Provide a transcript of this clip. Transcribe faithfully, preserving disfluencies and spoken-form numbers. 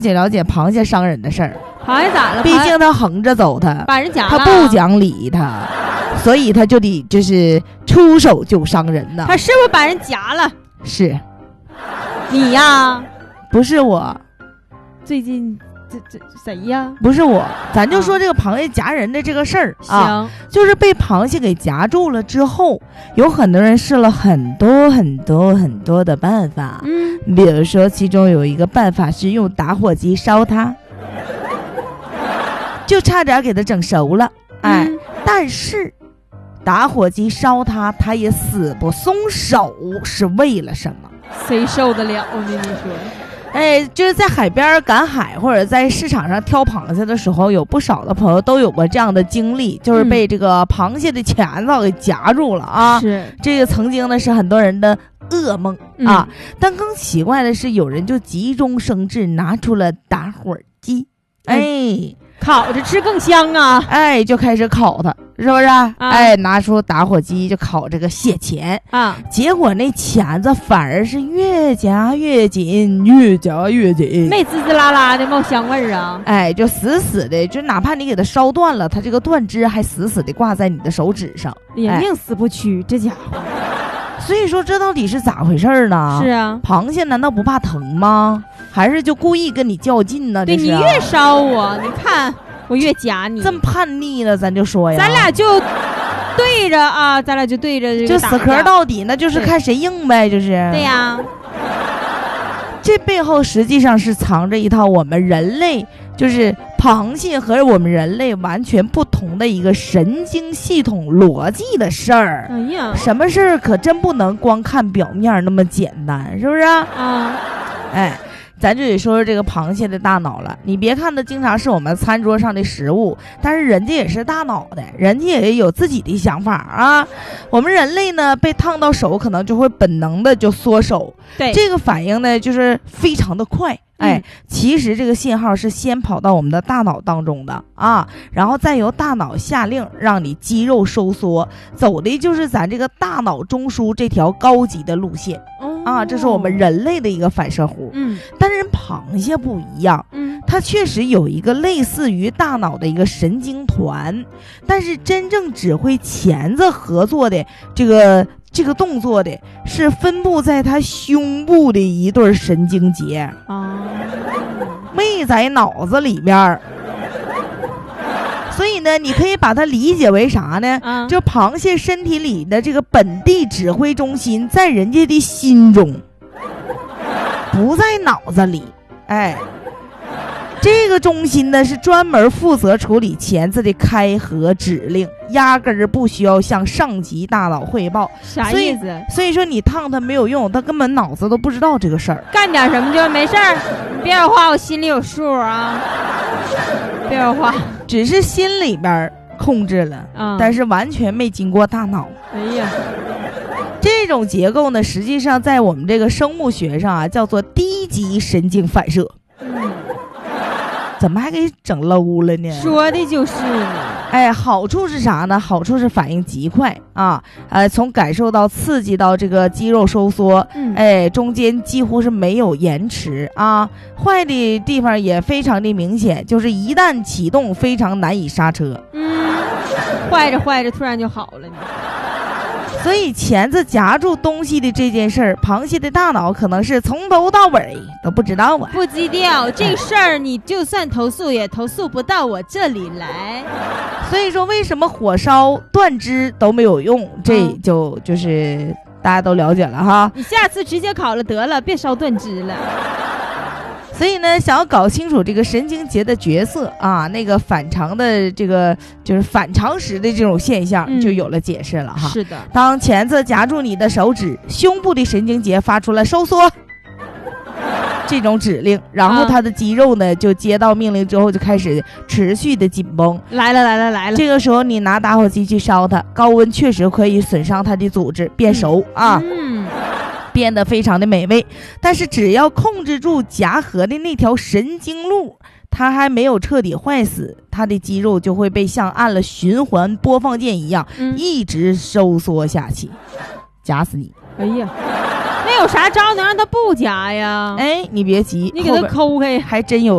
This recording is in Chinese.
解了解螃蟹伤人的事儿。 螃蟹咋了？ 毕竟它横着走它， 把人夹了， 它不讲理它，所以它就得就是出手就伤人呢。 他是不是把人夹了？ 是， 你呀？ 不是我。 最近这这谁呀？ 不是我，咱就说这个螃蟹夹人的这个事儿、 啊、 啊，就是被螃蟹给夹住了之后，有很多人试了很多很多很多的办法。 嗯， 比如说其中有一个办法是用打火机烧它。就差点给它整熟了，哎，嗯、但是打火机烧它，它也死不松手，是为了什么？ 谁受得了？我跟你说， 哎，就是在海边赶海或者在市场上挑螃蟹的时候，有不少的朋友都有过这样的经历，就是被这个螃蟹的钳子给夹住了啊！ 是、嗯、 这个曾经呢是很多人的噩梦啊、 嗯， 但更奇怪的是，有人就急中生智，拿出了打火机，哎。 嗯烤着吃更香啊！ 哎，就开始烤它，是不是？ 啊、 哎，拿出打火机就烤这个蟹钳啊！ 结果那钳子反而是越夹越紧，越夹越紧， 没滋滋啦啦的冒香味儿啊！ 哎，就死死的，就哪怕你给它烧断了，它这个断枝还死死的挂在你的手指上， 也宁死不屈，哎、这家伙。 所以说，这到底是咋回事呢？ 是啊， 螃蟹难道不怕疼吗？还是就故意跟你较劲呢？ 对、 这是、啊、 你越烧我，你看我越夹你， 这么叛逆呢？咱就说呀， 咱俩就对着啊，咱俩就对着这个就死磕到底，那就是看谁硬呗，就是。 对呀。 这背后实际上是藏着一套我们人类，就是螃蟹和我们人类完全不同的一个神经系统逻辑的事儿。 哎呀， 什么事儿可真不能光看表面那么简单，是不是啊？ 啊， 哎。咱就得说说这个螃蟹的大脑了。你别看它经常是我们餐桌上的食物，但是人家也是大脑的，人家也有自己的想法啊。我们人类呢，被烫到手可能就会本能的就缩手， 对， 这个反应呢就是非常的快。哎、嗯，其实这个信号是先跑到我们的大脑当中的啊，然后再由大脑下令让你肌肉收缩，走的就是咱这个大脑中枢这条高级的路线。 哦、 啊，这是我们人类的一个反射弧。 嗯， 但是螃蟹不一样， 嗯， 它确实有一个类似于大脑的一个神经团，但是真正指挥钳子合作的这个这个动作的是分布在它胸部的一对神经节啊， 没在脑子里边。所以呢，你可以把它理解为啥呢？ 啊、 就螃蟹身体里的这个本地指挥中心在人家的心中，不在脑子里。哎，这个中心呢是专门负责处理钳子的开合指令，压根儿不需要向上级大脑汇报。 啥意思？ 所以, 所以说你烫它没有用，它根本脑子都不知道这个事儿。 干点什么就没事儿，你别说话，我心里有数啊。别说话， 只是心里边控制了， 嗯， 但是完全没经过大脑。 哎呀， 这种结构呢，实际上在我们这个生物学上啊，叫做低级神经反射。 嗯， 怎么还给整 low 了呢？ 说的就是呢。 哎，好处是啥呢？好处是反应极快啊，呃，从感受到刺激到这个肌肉收缩， 嗯， 哎，中间几乎是没有延迟啊。坏的地方也非常的明显，就是一旦启动，非常难以刹车。 嗯，坏着坏着突然就好了你。 所以钳子夹住东西的这件事儿，螃蟹的大脑可能是从头到尾都不知道啊。 不知道这事儿，你就算投诉也投诉不到我这里来。 所以说，为什么火烧断枝都没有用？这就就是大家都了解了哈。 你下次直接烤了得了，别烧断枝了。 所以呢，想要搞清楚这个神经节的角色啊，那个反常的这个就是反常识的这种现象， 嗯、 就有了解释了哈。 是的， 当钳子夹住你的手指，胸部的神经节发出了收缩这种指令，然后它的肌肉呢、啊、就接到命令之后就开始持续的紧绷。 来了来了来了！ 这个时候你拿打火机去烧它，高温确实可以损伤它的组织，变熟、 嗯、 啊。 嗯。 变得非常的美味，但是只要控制住夹合的那条神经路，它还没有彻底坏死，它的肌肉就会被像按了循环播放键一样、嗯、一直收缩下去，夹死你。 哎呀，那有啥招能让它不夹呀？ 哎，你别急， 你给它抠开， 还真有